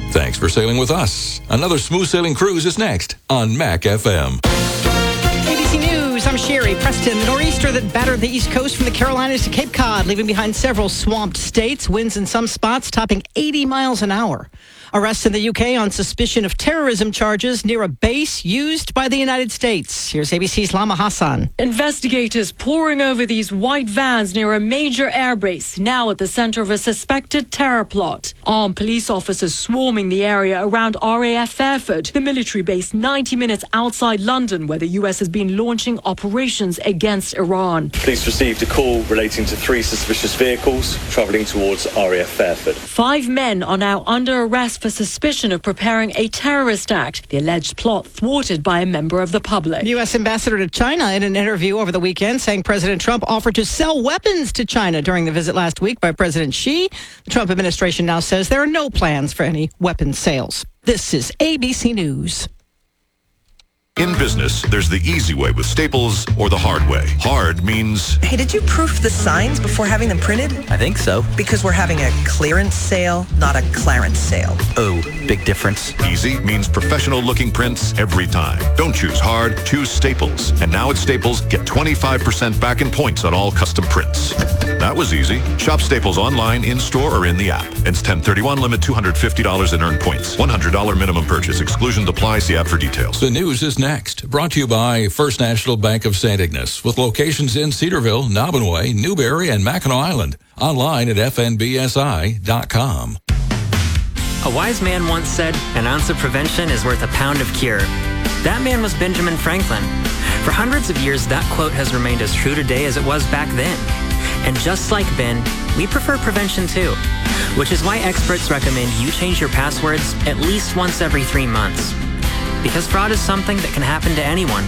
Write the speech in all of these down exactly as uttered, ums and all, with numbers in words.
Thanks for sailing with us. Another smooth sailing cruise is next on Mac F M. A B C News, I'm Sherry. Preston, the nor'easter that battered the East Coast from the Carolinas to Cape Cod, leaving behind several swamped states. Winds in some spots topping eighty miles an hour. Arrest in the U K on suspicion of terrorism charges near a base used by the United States. Here's A B C's Lama Hassan. Investigators poring over these white vans near a major airbase, now at the center of a suspected terror plot. Armed police officers swarming the area around R A F Fairford, the military base ninety minutes outside London, where the U S has been launching operations against Iran. Police received a call relating to three suspicious vehicles travelling towards R A F Fairford. Five men are now under arrest for suspicion of preparing a terrorist act, the alleged plot thwarted by a member of the public. U S ambassador to China in an interview over the weekend saying President Trump offered to sell weapons to China during the visit last week by President Xi. The Trump administration now says there are no plans for any weapons sales. This is A B C News. In business, there's the easy way with Staples or the hard way. Hard means... Hey, did you proof the signs before having them printed? I think so. Because we're having a clearance sale, not a Clarence sale. Oh, big difference. Easy means professional-looking prints every time. Don't choose hard, choose Staples. And now at Staples, get twenty-five percent back in points on all custom prints. That was easy. Shop Staples online, in-store, or in the app. Ends ten thirty-one, limit two hundred fifty dollars in earned points. one hundred dollars minimum purchase. Exclusions apply. See app for details. The news is next. Brought to you by First National Bank of Saint Ignace, with locations in Cedarville, Nobbinway, Newberry, and Mackinac Island. Online at f n b s i dot com. A wise man once said, an ounce of prevention is worth a pound of cure. That man was Benjamin Franklin. For hundreds of years, that quote has remained as true today as it was back then. And just like Ben, we prefer prevention too, which is why experts recommend you change your passwords at least once every three months. Because fraud is something that can happen to anyone.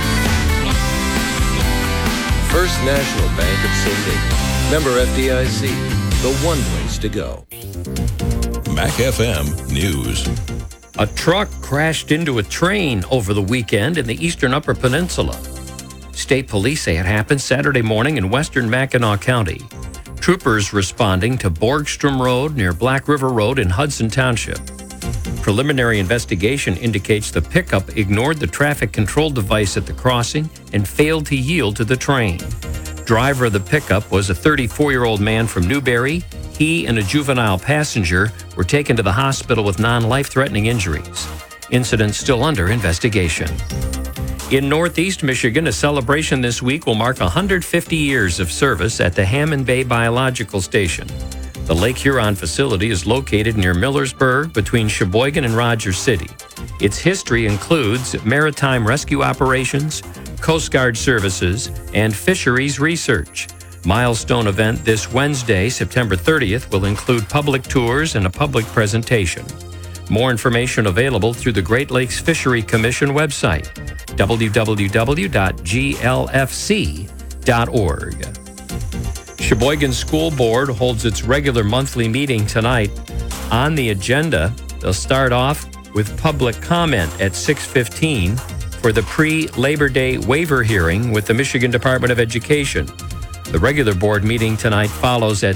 First National Bank of Saint Ignace. Member F D I C. The one place to go. Mac F M News. A truck crashed into a train over the weekend in the eastern Upper Peninsula. State police say it happened Saturday morning in western Mackinac County. Troopers responding to Borgstrom Road near Black River Road in Hudson Township. Preliminary investigation indicates the pickup ignored the traffic control device at the crossing and failed to yield to the train. Driver of the pickup was a thirty-four-year-old man from Newberry. He and a juvenile passenger were taken to the hospital with non-life-threatening injuries. Incident still under investigation. In Northeast Michigan, a celebration this week will mark one hundred fifty years of service at the Hammond Bay Biological Station. The Lake Huron facility is located near Millersburg between Sheboygan and Rogers City. Its history includes maritime rescue operations, Coast Guard services, and fisheries research. Milestone event this Wednesday, September thirtieth, will include public tours and a public presentation. More information available through the Great Lakes Fishery Commission website, w w w dot g l f c dot org. Sheboygan School Board holds its regular monthly meeting tonight. On the agenda, they'll start off with public comment at six fifteen for the pre-Labor Day waiver hearing with the Michigan Department of Education. The regular board meeting tonight follows at